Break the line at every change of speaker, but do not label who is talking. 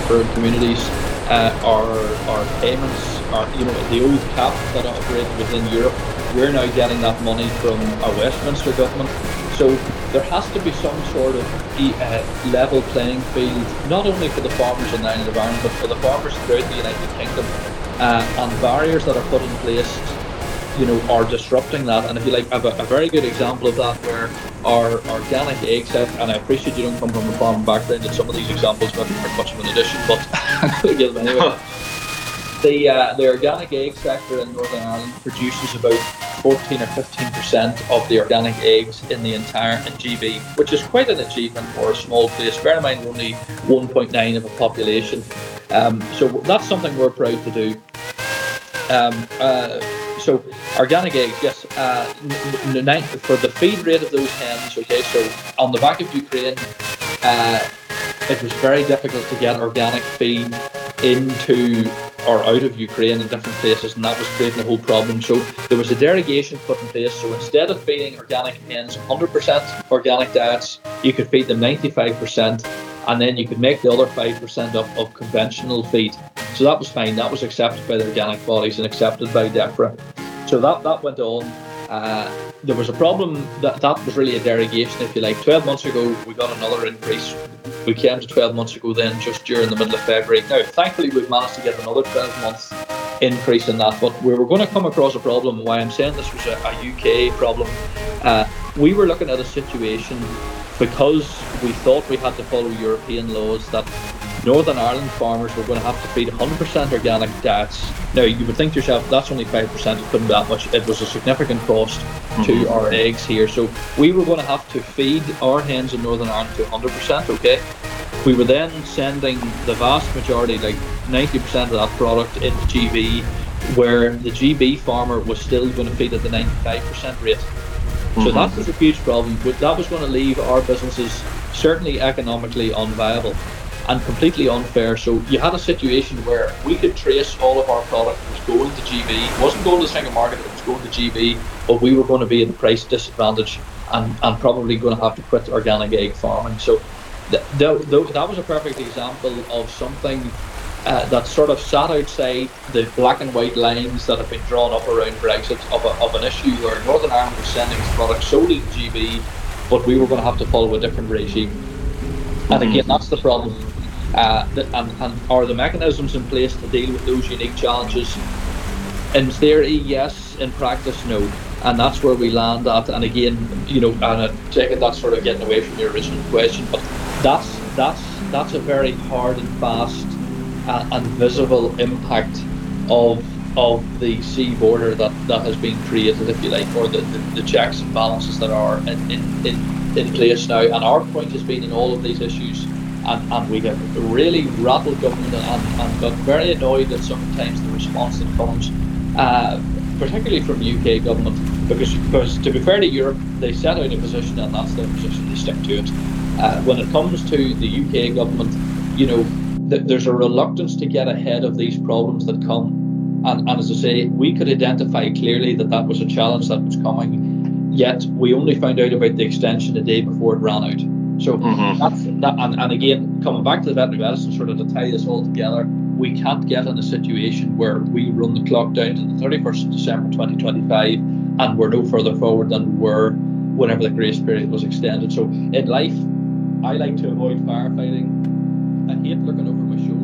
rural communities. Our payments are, the old cap that operated within Europe. We're now getting that money from our Westminster government. So there has to be some sort of level playing field, not only for the farmers in the island of Ireland, but for the farmers throughout the United Kingdom. And barriers that are put in place, are disrupting that. And if you like, I have a very good example of that where our organic egg set, and I appreciate you don't come from a farming background, and some of these examples maybe are much of an addition, but I'm going to give them anyway. The organic egg sector in Northern Ireland produces about 14 or 15% of the organic eggs in the entire GB, which is quite an achievement for a small place. Bear in mind, we're only 1.9 of a population. So that's something we're proud to do. So organic eggs, yes. For the feed rate of those hens, okay, so on the back of Ukraine, it was very difficult to get organic feed into or out of Ukraine in different places, and that was creating a whole problem. So there was a derogation put in place. So instead of feeding organic hens 100% organic diets, you could feed them 95%, and then you could make the other 5% of conventional feed. So that was fine. That was accepted by the organic bodies and accepted by DEFRA. So that went on. There was a problem that was really a derogation, if you like. 12 months ago, we got another increase. We came to 12 months ago then, just during the middle of February. Now, thankfully, we've managed to get another 12 months increase in that. But we were going to come across a problem. Why I'm saying this was a UK problem. We were looking at a situation, because we thought we had to follow European laws, that Northern Ireland farmers were going to have to feed 100% organic diets. Now, you would think to yourself, that's only 5%, it couldn't be that much. It was a significant cost to our eggs here. So we were going to have to feed our hens in Northern Ireland to 100%, okay? We were then sending the vast majority, like 90% of that product into GB, where the GB farmer was still going to feed at the 95% rate. So that was a huge problem. But that was going to leave our businesses certainly economically unviable and completely unfair. So you had a situation where we could trace all of our product was going to GB. It wasn't going to the single market, it was going to GB, but we were going to be at a price disadvantage and probably going to have to quit organic egg farming. So that was a perfect example of something that sort of sat outside the black and white lines that have been drawn up around Brexit of an issue where Northern Ireland was sending its product solely to GB, but we were going to have to follow a different regime. And again, that's the problem. And are the mechanisms in place to deal with those unique challenges? In theory, yes. In practice, no. And that's where we land at. And again, and I take it that's sort of getting away from your original question, but that's a very hard and fast and visible impact of the sea border that has been created, if you like, or the checks and balances that are in place now. And our point has been in all of these issues. And we have really rattled government and got very annoyed at sometimes the response that comes, particularly from UK government, because to be fair to Europe, they set out a position and that's their position, they stick to it. When it comes to the UK government, there's a reluctance to get ahead of these problems that come. And as I say, we could identify clearly that was a challenge that was coming, yet we only found out about the extension a day before it ran out. So that's that, and again, coming back to the veterinary medicine, sort of to tie this all together, we can't get in a situation where we run the clock down to the 31st of December 2025 and we're no further forward than we were whenever the grace period was extended. So in life, I like to avoid firefighting. I hate looking over my shoulder.